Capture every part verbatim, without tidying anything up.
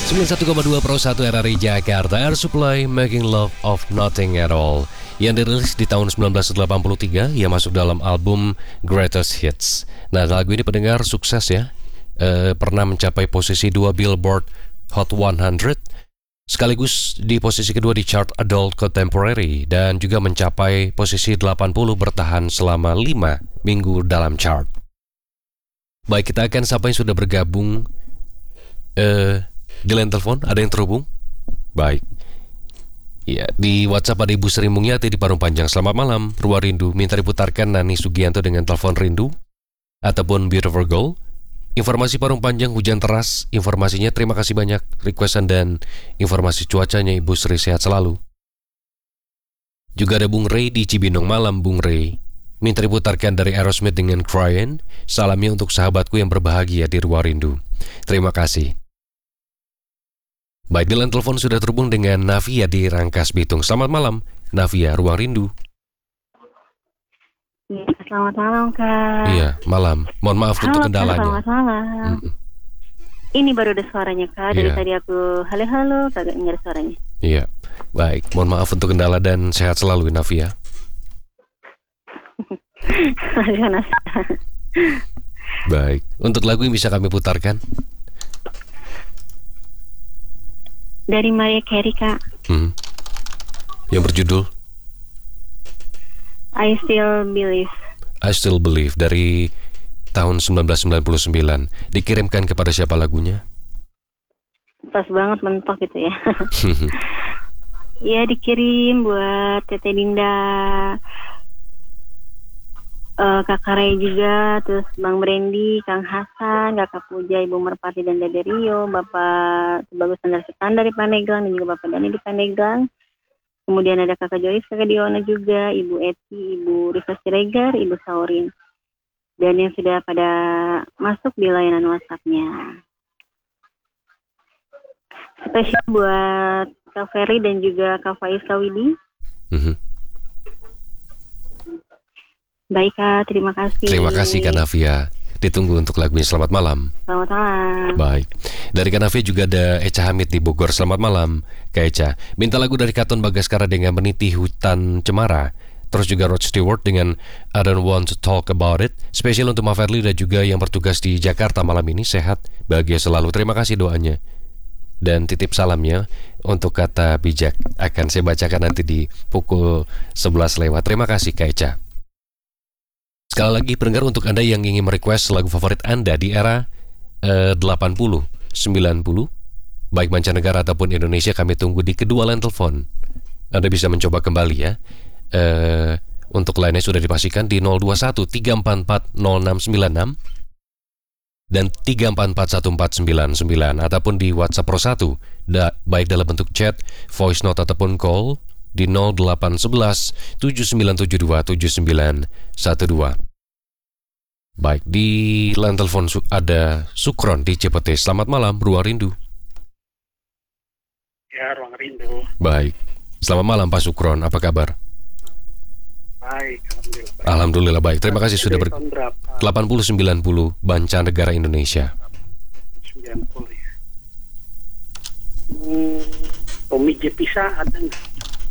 sembilan puluh satu koma dua Pro satu R R I Jakarta, Air Supply, Making Love of Nothing at All, yang dirilis di tahun sembilan belas delapan puluh tiga, yang masuk dalam album Greatest Hits. Nah, lagu ini pendengar sukses ya, e, pernah mencapai posisi dua Billboard Hot seratus, sekaligus di posisi kedua di chart Adult Contemporary, dan juga mencapai posisi delapan puluh bertahan selama lima minggu dalam chart. Baik, kita akan sampai sudah bergabung eh, di line telepon. Ada yang terhubung? Baik. Ya, di WhatsApp ada Ibu Sri Mungyati di Parung Panjang. Selamat malam, Ruang Rindu. Minta diputarkan Nani Sugianto dengan telepon rindu ataupun Beautiful Girl. Informasi Parung Panjang hujan teras. Informasinya terima kasih banyak. Requestan dan informasi cuacanya Ibu Sri sehat selalu. Juga ada Bung Ray di Cibinong. Malam Bung Ray. Minta diputarkan dari Aerosmith dengan Crying. Salamnya untuk sahabatku yang berbahagia di Ruang Rindu. Terima kasih. Baik, di line telepon sudah terhubung dengan Navia di Rangkas Bitung. Selamat malam, Navia, Ruang Rindu. Ya, selamat malam, Kak. Iya, malam. Mohon maaf Halo, untuk Kak, kendalanya. selamat malam. Mm-mm. Ini baru ada suaranya, Kak. Dari Iya. tadi aku halo-halo, kagak dengar suaranya. Iya, baik. Mohon maaf untuk kendala dan sehat selalu, Navia. Baik, untuk lagu yang bisa kami putarkan? Dari Mariah Carey, Kak. Hmm. Yang berjudul I Still Believe. I Still Believe dari tahun sembilan belas sembilan puluh sembilan. Dikirimkan kepada siapa lagunya? Pas banget mentok gitu ya. Iya, dikirim buat Tete Dinda, uh, Kakak Ray juga, terus Bang Brandy, Kang Hasan, Kakak Puja, Ibu Merpati dan Dede Rio, Bapak Sebagus Standar Setan dari Pandeglang, dan juga Bapak Dani di Pandeglang. Kemudian ada Kakak Joyce, Kakak Diona juga, Ibu Eti, Ibu Risa Siregar, Ibu Saurin. Dan yang sudah pada masuk di layanan WhatsApp-nya. Spesial buat Kak Ferry dan juga Kak Faiz Kawidi. Mhm. Baik, Kak, terima kasih. Terima kasih Kak Navia. Ditunggu untuk lagunya. Selamat malam. Selamat malam. Baik. Dari Kak Navia juga ada Echa Hamid di Bogor. Selamat malam Kak Echa. Minta lagu dari Katon Bagaskara dengan Meniti Hutan Cemara. Terus juga Rod Stewart dengan I Don't Want to Talk About It. Spesial untuk Ma Fadli dan juga yang bertugas di Jakarta malam ini. Sehat, bahagia selalu. Terima kasih doanya. Dan titip salamnya untuk kata bijak akan saya bacakan nanti di pukul sebelas lewat. Terima kasih Kak Echa. Sekali lagi pendengar, untuk Anda yang ingin merequest lagu favorit Anda di era eh, delapan puluh, sembilan puluh, baik mancanegara ataupun Indonesia, kami tunggu di kedua line telepon. Anda bisa mencoba kembali ya. Eh, untuk lainnya sudah dipastikan di nol dua satu tiga empat empat nol enam sembilan enam dan tiga empat empat satu empat sembilan sembilan, ataupun di WhatsApp Pro satu, da, baik dalam bentuk chat, voice note ataupun call di nol delapan satu satu tujuh sembilan tujuh dua tujuh sembilan satu dua. Baik, di line telepon su- ada Sukron di Cipete. Selamat malam, Ruang Rindu. Ya, Ruang Rindu. Baik, selamat malam Pak Sukron, apa kabar? Baik, alhamdulillah. Baik. Alhamdulillah baik, terima kasih sudah ber... Tahun berapa? delapan puluh sembilan puluh Bancanegara Indonesia. sembilan puluh ya. Hmm, Tommy J. Pisa ada nggak?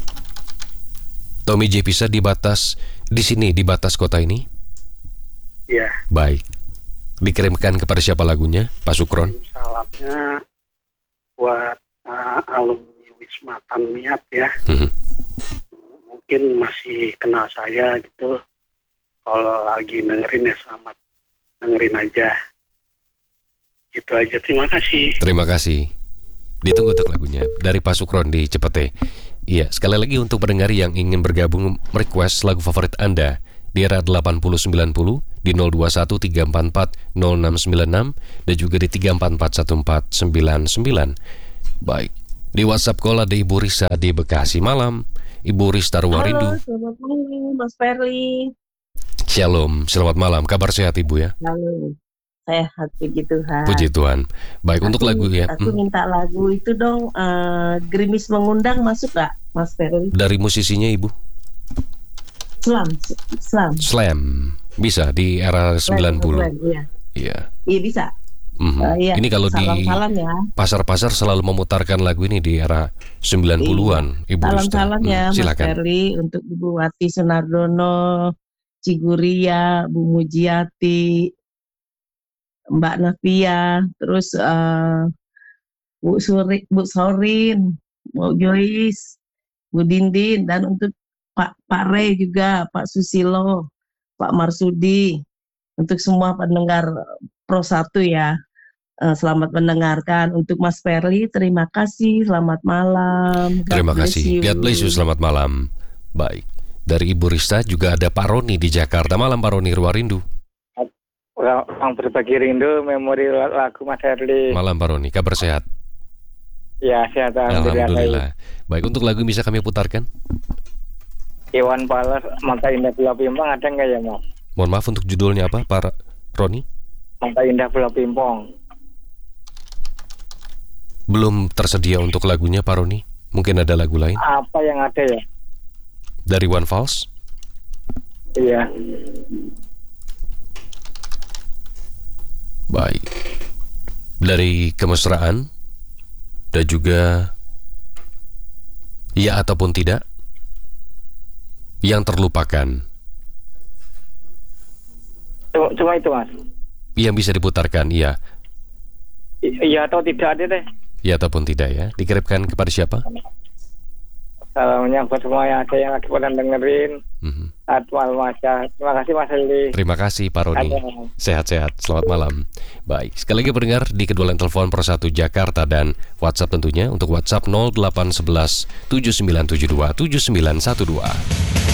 Tommy J. Pisa di batas, di sini, di batas kota ini? Ya. Baik, dikirimkan kepada siapa lagunya, Pak Sukron? Salamnya buat uh, alumni Wisma Tanmiat ya. Mhm. Mungkin masih kenal saya gitu. Kalau lagi dengerin ya selamat dengerin aja. Gitu aja, terima kasih. Terima kasih. Ditunggu untuk lagunya dari Pak Sukron di Cepete. Iya, sekali lagi untuk pendengar yang ingin bergabung request lagu favorit Anda di era delapan puluh sembilan puluh di nol dua satu tiga empat empat nol enam sembilan enam dan juga di tiga empat empat satu empat sembilan sembilan. Baik, di WhatsApp call ada Ibu Risa di Bekasi. Malam, Ibu Rista Ruang Rindu. Halo, selamat malam Mas Ferli. Shalom, selamat malam. Kabar sehat Ibu ya? Halo, sehat puji Tuhan. Puji Tuhan. Baik, Aku- untuk lagu ya. Aku hmm, minta lagu itu dong, eh, Gerimis Mengundang, masuk gak Mas Ferli? Dari musisinya Ibu. Slam, slam. Slam. Bisa di era sembilan puluh. Slam, Iya, Iya. iya bisa. Mhm. Uh, iya, Ini kalau di salam-salam ya. pasar-pasar selalu memutarkan lagu ini di era sembilan puluhan, Ibu Rista. Salam-salam ya Hmm, Mas silakan. Ferli untuk Ibu Wati Sunardono, Ciguria, Bu Mujiati, Mbak Navia, terus eh, Bu Suri, Bu Sorin, Bu Joyce, Bu Dindin, dan untuk Pak Pak Rey juga, Pak Susilo, Pak Marsudi, untuk semua pendengar Pro satu ya. Eh, selamat mendengarkan. Untuk Mas Ferli, terima kasih. Selamat malam. God Terima bless kasih. you. God bless you. Selamat malam. Baik. Dari Ibu Rista juga ada Pak Roni di Jakarta. Malam Pak Roni, Ruarindu. Orang berbagi rindu memori lagu Mas Herli. Malam Pak Roni, kabar sehat? Ya, sehat alhamdulillah. Alhamdulillah. Baik, untuk lagu bisa kami putarkan? Iwan Fals, Mata Indah Pulau Pimpong ada nggak ya Mas? Mohon maaf, untuk judulnya apa Pak Roni? Mata Indah Pulau Pimpong. Belum tersedia untuk lagunya Pak Roni. Mungkin ada lagu lain Apa yang ada ya? dari Iwan Fals? Iya. Baik. Dari Kemesraan dan juga Ya ataupun Tidak, Yang Terlupakan, Cuma, cuma itu Mas. yang bisa diputarkan. Iya. I- Iya atau tidak ada deh. Ya ataupun Tidak ya. Dikirimkan kepada siapa? Salamnya buat semua yang ada yang lagi pada dengerin. Mhm. Atwal Masya. Terima kasih Mas Herli. Terima kasih Pak Roni. Ada. Sehat-sehat, selamat malam. Baik, sekali lagi pendengar di kedua line telepon Pro satu Jakarta dan WhatsApp tentunya. Untuk WhatsApp nol delapan satu satu tujuh sembilan tujuh dua tujuh sembilan satu dua.